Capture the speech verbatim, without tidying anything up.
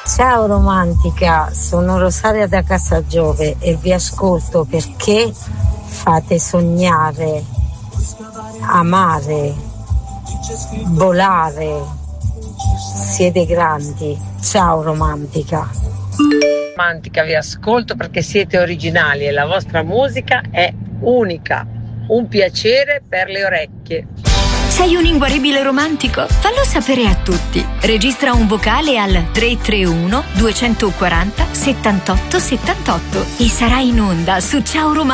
Ciao romantica, sono Rosaria da Casagiove e vi ascolto perché fate sognare, amare, volare. Siete grandi. Ciao romantica. Romantica, vi ascolto perché siete originali e la vostra musica è unica. Un piacere per le orecchie. Sei un inguaribile romantico? Fallo sapere a tutti. Registra un vocale al tre tre uno due quattro zero settantotto settantotto e sarai in onda su Ciao Romantico.